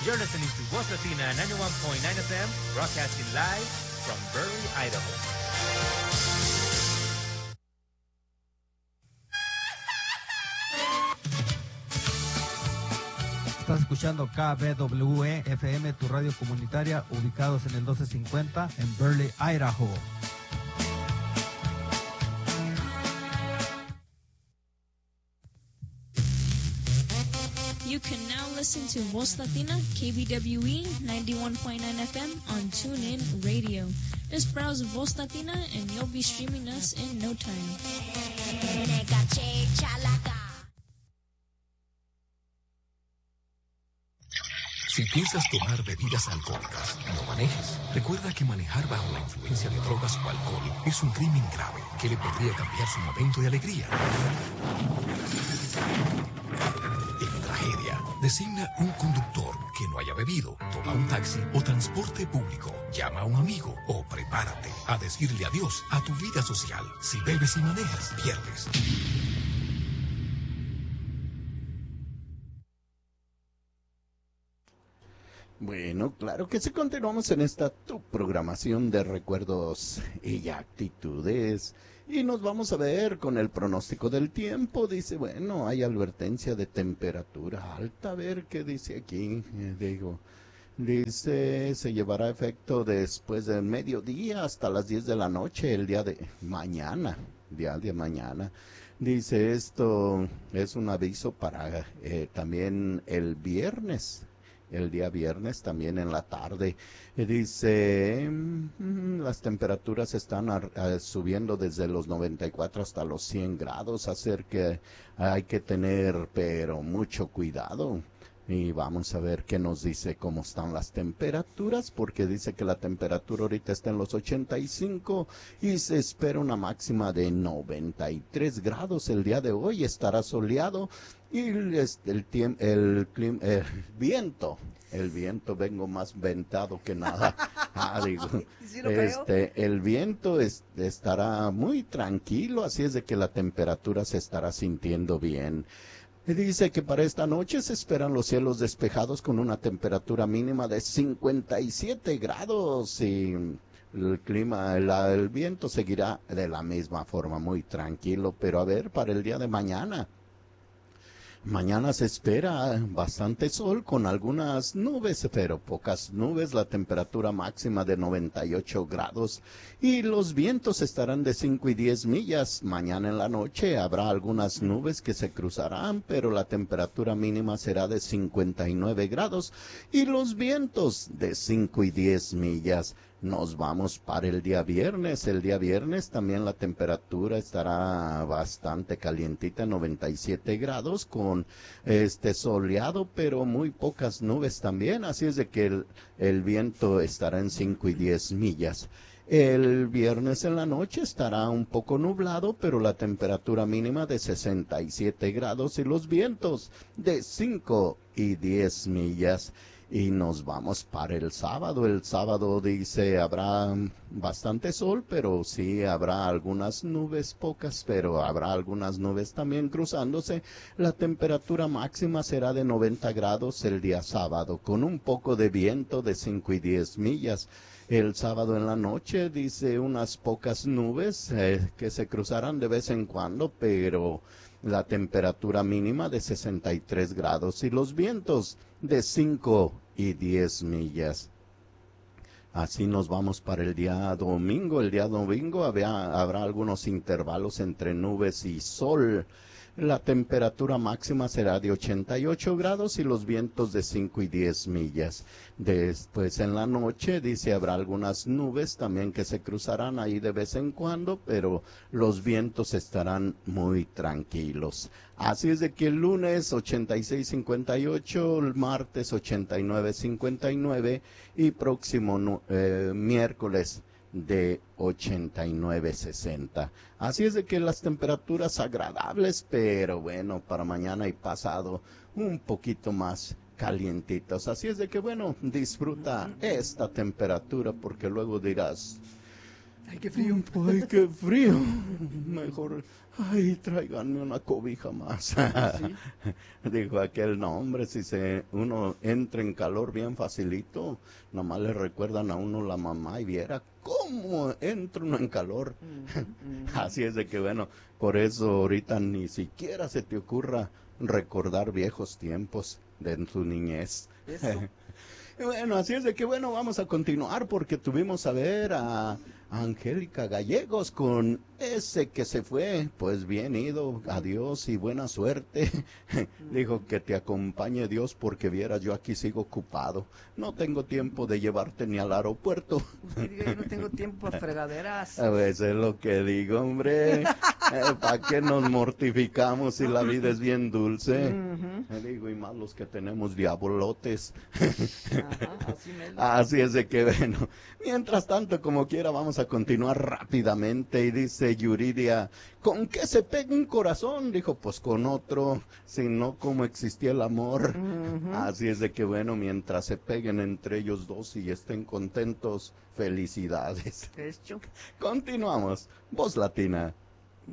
You're listening to Voz Latina 91.9 FM, broadcasting live from Burley, Idaho. Estás escuchando KBWE FM, tu radio comunitaria, ubicados en el 1250 en Burley, Idaho. You can now listen to Voz Latina, KBWE 91.9 FM on TuneIn Radio. Just browse Voz Latina and you'll be streaming us in no time. Si piensas tomar bebidas alcohólicas, no manejes. Recuerda que manejar bajo la influencia de drogas o alcohol es un crimen grave que le podría cambiar su momento de alegría en tragedia. Designa un conductor que no haya bebido, toma un taxi o transporte público, llama a un amigo o prepárate a decirle adiós a tu vida social. Si bebes y manejas, pierdes. Bueno, claro que sí, continuamos en esta tu programación de recuerdos y actitudes. Y nos vamos a ver con el pronóstico del tiempo. Dice, bueno, hay advertencia de temperatura alta. A ver qué dice aquí. Dice, se llevará efecto después del mediodía hasta las 10 de la noche, el día de mañana. Dice, esto es un aviso para también el viernes. El día viernes también en la tarde. Dice, las temperaturas están subiendo desde los 94 hasta los 100 grados, así que hay que tener pero mucho cuidado. Y vamos a ver qué nos dice cómo están las temperaturas, porque dice que la temperatura ahorita está en los 85 y se espera una máxima de 93 grados. El día de hoy estará soleado y el viento, vengo más ventado que nada. ¿Sí El viento estará muy tranquilo, así es de que la temperatura se estará sintiendo bien. Dice que para esta noche se esperan los cielos despejados con una temperatura mínima de 57 grados y el viento seguirá de la misma forma, muy tranquilo. Pero a ver, para el día de mañana. Mañana se espera bastante sol con algunas nubes, pero pocas nubes, la temperatura máxima de 98 grados y los vientos estarán de 5 y 10 millas. Mañana en la noche habrá algunas nubes que se cruzarán, pero la temperatura mínima será de 59 grados y los vientos de 5 y 10 millas. Nos vamos para el día viernes. El día viernes también la temperatura estará bastante calientita, 97 grados, con soleado, pero muy pocas nubes también. Así es de que el viento estará en 5 y 10 millas. El viernes en la noche estará un poco nublado, pero la temperatura mínima de 67 grados y los vientos de 5 y 10 millas. Y nos vamos para el sábado. El sábado dice habrá bastante sol, pero sí habrá algunas nubes, pocas, pero habrá algunas nubes también cruzándose. La temperatura máxima será de 90 grados el día sábado, con un poco de viento de 5 y 10 millas. El sábado en la noche dice unas pocas nubes que se cruzarán de vez en cuando, pero la temperatura mínima de 63 grados y los vientos de 5 y 10 millas. Así nos vamos para el día domingo. El día domingo habrá algunos intervalos entre nubes y sol. La temperatura máxima será de 88 grados y los vientos de 5 y 10 millas. Después en la noche dice habrá algunas nubes también que se cruzarán ahí de vez en cuando, pero los vientos estarán muy tranquilos. Así es de que el lunes 86.58, el martes 89.59 y próximo miércoles de 89.60. Así es de que las temperaturas agradables, pero bueno, para mañana y pasado un poquito más calientitos. Así es de que bueno, disfruta esta temperatura porque luego dirás, Ay, qué frío. Ay, qué frío. Mejor, ay, tráiganme una cobija más. ¿Sí? Dijo aquel, no, hombre, si uno entra en calor bien facilito, nomás le recuerdan a uno la mamá y viera cómo entra uno en calor. Así es de que, bueno, por eso ahorita ni siquiera se te ocurra recordar viejos tiempos de tu niñez. Eso. Bueno, así es de que, bueno, vamos a continuar porque tuvimos a ver a Angélica Gallegos con ese que se fue, pues bien ido, adiós y buena suerte. Dijo que te acompañe Dios porque vieras, yo aquí sigo ocupado, no tengo tiempo de llevarte ni al aeropuerto. Usted diga, yo no tengo tiempo a fregaderas. A veces es lo que digo, hombre, ¿para qué nos mortificamos si la vida es bien dulce? Digo, y más los que tenemos diabolotes. Ajá, así mismo. Así es de que, bueno, mientras tanto, como quiera, vamos a continuar rápidamente. Y dice Yuridia, ¿con qué se pega un corazón? Dijo, pues con otro, si no, ¿cómo existía el amor? Así es de que, bueno, mientras se peguen entre ellos dos y estén contentos, felicidades. Hecho. Continuamos. Voz Latina.